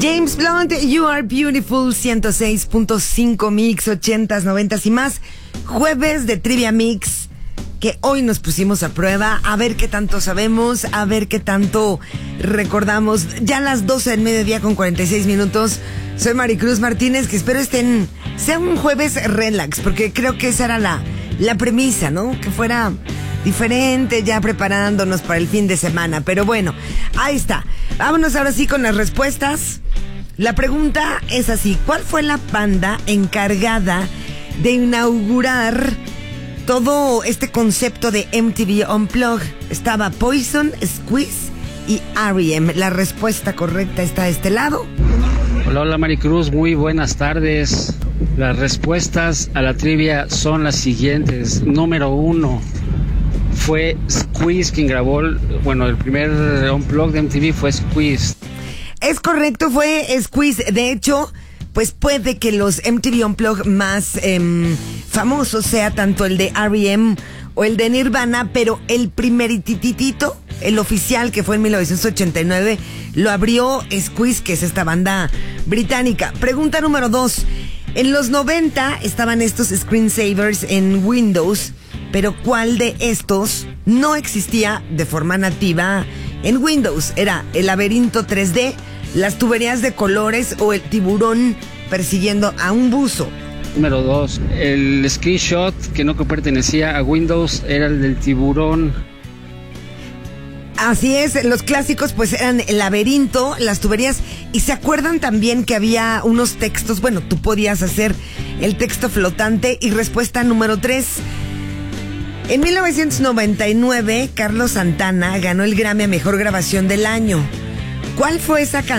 James Blunt, You Are Beautiful, 106.5 Mix, 80s, 90s y más. Jueves de Trivia Mix, que hoy nos pusimos a prueba, a ver qué tanto sabemos, a ver qué tanto recordamos. Ya a las 12 del mediodía con 46 minutos. Soy Maricruz Martínez, que espero sea un jueves relax, porque creo que esa era la premisa, ¿no? Que fuera diferente, ya preparándonos para el fin de semana. Pero bueno, ahí está. Vámonos ahora sí con las respuestas. La pregunta es así: ¿cuál fue la banda encargada de inaugurar todo este concepto de MTV Unplugged? Estaba Poison, Squeeze y R.E.M. La respuesta correcta está a este lado. Hola Maricruz, muy buenas tardes. Las respuestas a la trivia son las siguientes. Número 1 fue Squeeze quien grabó, el primer Unplugged de MTV fue Squeeze. Es correcto, fue Squeeze. De hecho, pues puede que los MTV Unplugged más famosos sea tanto el de R.E.M. o el de Nirvana, pero el primerititito, el oficial, que fue en 1989, lo abrió Squeeze, que es esta banda británica. Pregunta número 2. En los 90 estaban estos screensavers en Windows, pero ¿cuál de estos no existía de forma nativa en Windows? Era el laberinto 3D, las tuberías de colores o el tiburón persiguiendo a un buzo. Número 2, el screenshot que no pertenecía a Windows era el del tiburón. Así es, los clásicos pues eran el laberinto, las tuberías, y se acuerdan también que había unos textos, tú podías hacer el texto flotante. Y respuesta número 3. En 1999, Carlos Santana ganó el Grammy a Mejor Grabación del Año. ¿Cuál fue esa canción?